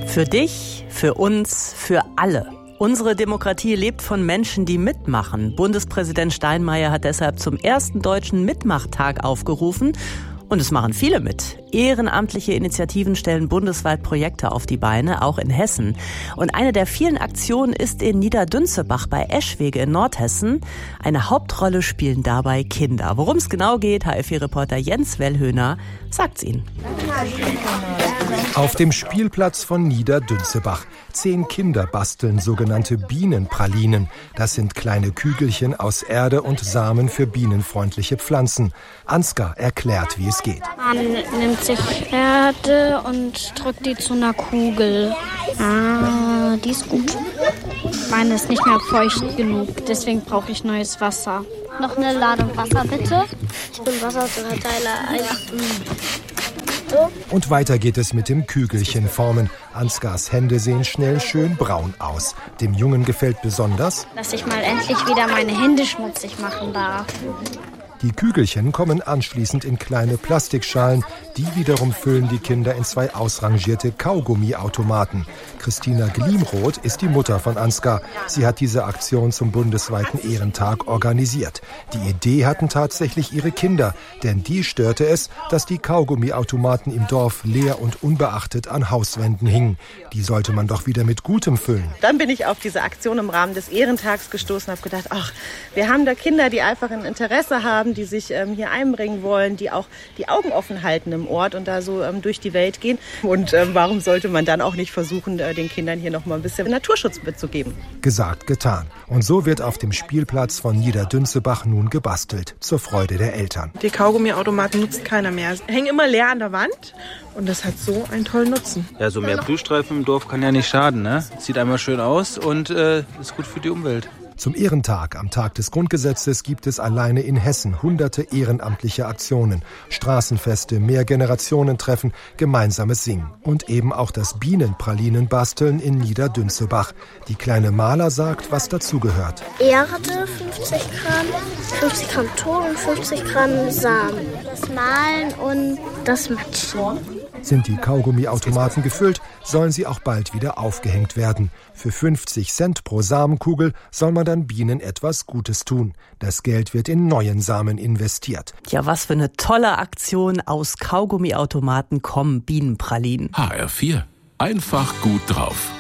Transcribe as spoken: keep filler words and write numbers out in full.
Für dich, für uns, für alle. Unsere Demokratie lebt von Menschen, die mitmachen. Bundespräsident Steinmeier hat deshalb zum ersten deutschen Mitmachtag aufgerufen. Und es machen viele mit. Ehrenamtliche Initiativen stellen bundesweit Projekte auf die Beine, auch in Hessen. Und eine der vielen Aktionen ist in Niederdünzebach bei Eschwege in Nordhessen. Eine Hauptrolle spielen dabei Kinder. Worum es genau geht, H F vier-Reporter Jens Wellhöhner sagt's Ihnen. Auf dem Spielplatz von Niederdünzebach. Zehn Kinder basteln sogenannte Bienenpralinen. Das sind kleine Kügelchen aus Erde und Samen für bienenfreundliche Pflanzen. Ansgar erklärt, wie es geht. Man nimmt sich Erde und drückt die zu einer Kugel. Ah, die ist gut. Meine ist nicht mehr feucht genug, deswegen brauche ich neues Wasser. Noch eine Ladung Wasser, bitte. Ich bin Wasserverteiler. Und weiter geht es mit dem Kügelchenformen. Ansgars Hände sehen schnell schön braun aus. Dem Jungen gefällt besonders, dass ich mal endlich wieder meine Hände schmutzig machen darf. Die Kügelchen kommen anschließend in kleine Plastikschalen. Die wiederum füllen die Kinder in zwei ausrangierte Kaugummiautomaten. Christina Glimroth ist die Mutter von Ansgar. Sie hat diese Aktion zum bundesweiten Ehrentag organisiert. Die Idee hatten tatsächlich ihre Kinder, denn die störte es, dass die Kaugummiautomaten im Dorf leer und unbeachtet an Hauswänden hingen. Die sollte man doch wieder mit Gutem füllen. Dann bin ich auf diese Aktion im Rahmen des Ehrentags gestoßen und habe gedacht, ach, wir haben da Kinder, die einfach ein Interesse haben, die sich ähm, hier einbringen wollen, die auch die Augen offen halten im Ort und da so ähm, durch die Welt gehen. Und ähm, warum sollte man dann auch nicht versuchen, äh, den Kindern hier noch mal ein bisschen Naturschutz mitzugeben? Gesagt, getan. Und so wird auf dem Spielplatz von Niederdünzebach nun gebastelt, zur Freude der Eltern. Die Kaugummiautomaten nutzt keiner mehr. Sie hängen immer leer an der Wand und das hat so einen tollen Nutzen. Ja, so mehr Blühstreifen im Dorf kann ja nicht schaden, ne? Sieht einmal schön aus und äh, ist gut für die Umwelt. Zum Ehrentag am Tag des Grundgesetzes gibt es alleine in Hessen hunderte ehrenamtliche Aktionen, Straßenfeste, Mehrgenerationentreffen, gemeinsames Singen und eben auch das Bienenpralinen-Basteln in Niederdünzebach. Die kleine Maler sagt, was dazugehört. Erde, fünfzig Gramm, fünfzig Gramm Ton und fünfzig Gramm Samen. Das Malen und das Matschen. Sind die Kaugummiautomaten gefüllt, sollen sie auch bald wieder aufgehängt werden. Für fünfzig Cent pro Samenkugel soll man dann Bienen etwas Gutes tun. Das Geld wird in neuen Samen investiert. Ja, was für eine tolle Aktion. Aus Kaugummiautomaten kommen Bienenpralinen. H R vier. Einfach gut drauf.